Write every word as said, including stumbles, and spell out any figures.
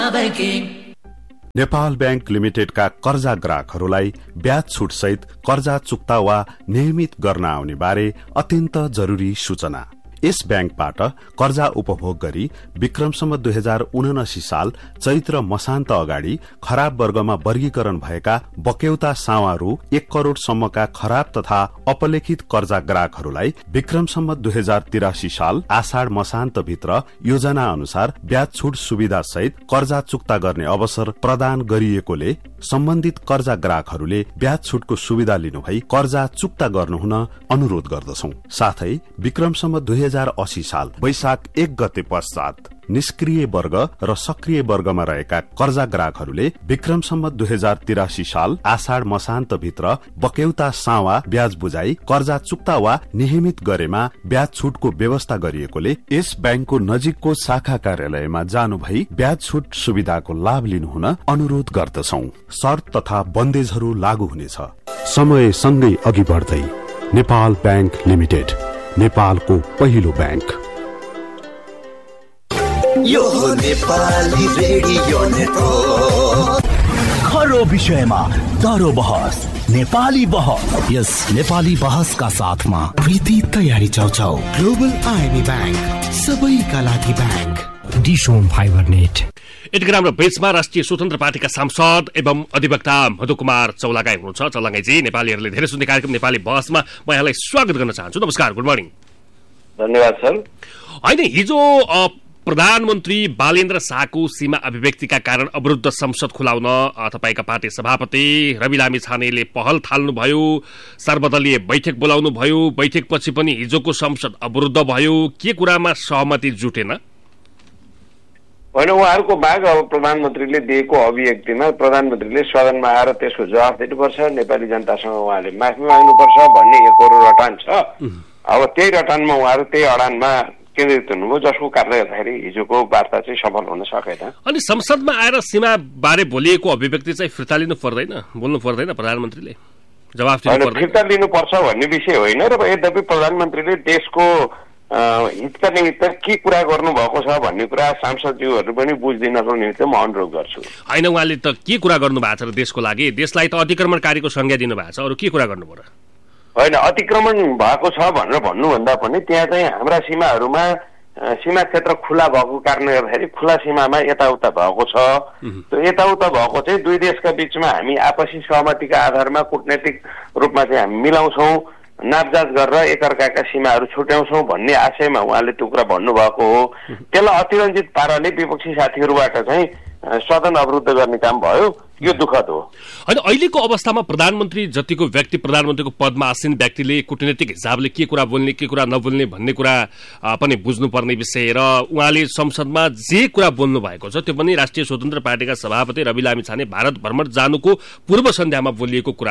Nepal bank लिमिटेडका कर्जा ग्राहकहरूलाई ब्याज छुट सहित कर्जा चुक्ता वा नियमित गर्न आउने बारे अत्यन्त जरूरी सूचना। यस ब्याङ्कबाट कर्जा उपभोग गरी विक्रमसम्म दुई हजार उनासी साल चैत्र मसान्त अगाडि खराब वर्गमा वर्गीकरण भएका बक्यौता सावा रु एक करोड़ सम्मका खराब तथा अपलेखित कर्जा ग्राहकहरूलाई विक्रमसम्म दुई हजार तिरासी साल आषाढ़ मसान्त भित्र योजना अनुसार ब्याज छुट सुविधा सहित कर्जा चुक्ता गर्ने अवसर प्रदान गरिएकोले सम्बन्धित कर्जा ग्राहकहरूले ब्याज छुटको सुविधा लिनुभई कर्जा चुक्ता गर्नुहुन अनुरोध गर्दछौं। साथै विक्रमसम्म दुई हजार अस्सी साल वैशाख एक गते पश्चात निष्क्रिय वर्ग र सक्रिय वर्गमा रहेका कर्जा ग्राहकहरूले विक्रमसम्म दुई हजार तिरासी साल आषाढ़ मसान्त भित्र बक्यौता सावा ब्याज बुझाई कर्जा चुक्ता वा नियमित गरेमा ब्याज छुटको व्यवस्था गरिएकोले यस ब्याङ्कको नजिकको शाखा कार्यालयमा जानु भई ब्याज छुट सुविधाको लाभ लिनुहुन अनुरोध गर्दछौं। शर्त तथा बन्देजहरू लागू हुनेछ। समय सँगै अघि बढ्दै नेपाल बैंक लिमिटेड, नेपालको पहिलो ब्याङ्क। यो नेपाली रेडियो नेटवर्क, खरो विषयमा दरो बहस, नेपाली बहस। यस नेपाली बहसका साथमा प्रीति तयारी चौचौ, ग्लोबल आइबी ब्याङ्क, सबैका लागि ब्याङ्क, डिशोम फाइबर नेट। यतिखेर हाम्रो बेचमा राष्ट्रिय स्वतन्त्र पार्टीका सांसद एवं अधिवक्ता मधु कुमार चौलागाई हुनुहुन्छ। चौलागाईजी, नेपालीहरूले धेरै सुन्ने कार्यक्रम नेपाली बहसमा म यहाँलाई स्वागत गर्न चाहन्छु। नमस्कार, गुड मर्निङ। धन्यवाद सर। होइन, हिजो प्रधानमन्त्री बालेन्द्र शाहको सीमा अभिव्यक्तिका कारण अवरुद्ध संसद खुलाउन तपाईका पार्टी सभापति रवि लामी छानेले पहल थाल्नुभयो, सर्वदलीय बैठक बोलाउनु भयो। बैठकपछि पनि हिजोको संसद अवरुद्ध भयो। के कुरामा सहमति जुटेन? होइन, उहाँहरूको माग अब प्रधानमन्त्रीले दिएको अभिव्यक्तिमा प्रधानमन्त्रीले सदनमा आएर त्यसको जवाफ दिनुपर्छ, नेपाली जनतासँग उहाँले माफी माग्नुपर्छ भन्ने एकरो रटान छ। अब त्यही रटानमा उहाँहरू त्यही अडानमा केन्द्रित हुनुभयो, जसको कारणले गर्दाखेरि हिजोको वार्ता चाहिँ सफल हुन सकेन। अनि संसदमा आएर सीमा बारे बोलिएको अभिव्यक्ति चाहिँ फिर्ता लिनु पर्दैन, बोल्नु पर्दैन प्रधानमन्त्रीले? जवाफ दिनु पर्दैन? फिर्ता लिनुपर्छ भन्ने विषय होइन र यद्यपि प्रधानमन्त्रीले देशको हितका निमित्त के कुरा गर्नुभएको छ भन्ने कुरा सांसदज्यूहरू पनि बुझिदिनको निमित्त म अनुरोध गर्छु। होइन, उहाँले त के कुरा गर्नु भएको छ र देशको लागि? देशलाई त अतिक्रमणकारीको संज्ञा दिनुभएको छ, अरू के कुरा गर्नु पर्यो? होइन, अतिक्रमण भएको छ भनेर भन्नुभन्दा पनि त्यहाँ चाहिँ हाम्रा सीमाहरूमा सीमा क्षेत्र खुला भएको कारणले गर्दाखेरि खुला सीमामा यताउता भएको छ। त्यो यताउता भएको चाहिँ दुई देशका बीचमा हामी आपसी सहमतिका आधारमा कूटनैतिक रूपमा चाहिँ हामी मिलाउँछौँ, नापजाँच गरेर एकअर्काका सीमाहरू छुट्याउँछौँ भन्ने आशयमा उहाँले त्यो कुरा भन्नुभएको हो। त्यसलाई अतिरञ्जित पाराले विपक्षी साथीहरूबाट चाहिँ सदन अवरुद्ध गर्ने काम भयो, यो दुःखद हो। होइन, अहिलेको अवस्थामा प्रधानमन्त्री जतिको व्यक्ति प्रधानमन्त्रीको पदमा आसीन व्यक्तिले कूटनीतिक हिसाबले के कुरा बोल्ने के कुरा नबोल्ने भन्ने कुरा पनि बुझ्नुपर्ने विषय र उहाँले संसदमा जे कुरा बोल्नु भएको छ त्यो पनि राष्ट्रिय स्वतन्त्र पार्टीका सभापति रवि लामी छाने भारत भ्रमण जानुको पूर्व सन्ध्यामा बोलिएको कुरा